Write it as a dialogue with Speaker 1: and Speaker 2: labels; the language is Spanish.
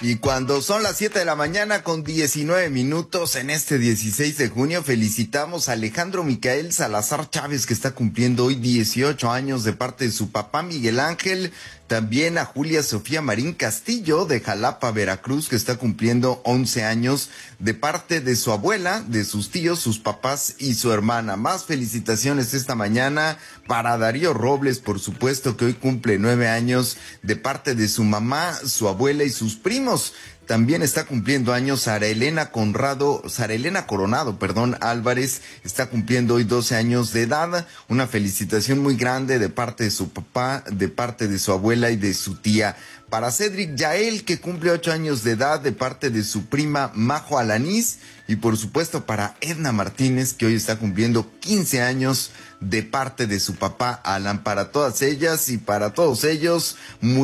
Speaker 1: Y cuando son las 7 de la mañana con 19 minutos en este 16 de junio, felicitamos a Alejandro Micael Salazar Chávez, que está cumpliendo hoy 18 años de parte de su papá Miguel Ángel. También a Julia Sofía Marín Castillo de Jalapa, Veracruz, que está cumpliendo 11 años de parte de su abuela, de sus tíos, sus papás y su hermana. Más felicitaciones esta mañana para Darío Robles, por supuesto, que hoy cumple 9 años de parte de su mamá, su abuela y sus primos. También está cumpliendo años Sara Elena Coronado Álvarez, está cumpliendo hoy 12 años de edad. Una felicitación muy grande de parte de su papá, de parte de su abuela y de su tía. Para Cedric Yael, que cumple 8 años de edad, de parte de su prima Majo Alanís. Y por supuesto para Edna Martínez, que hoy está cumpliendo 15 años de parte de su papá Alan. Para todas ellas y para todos ellos,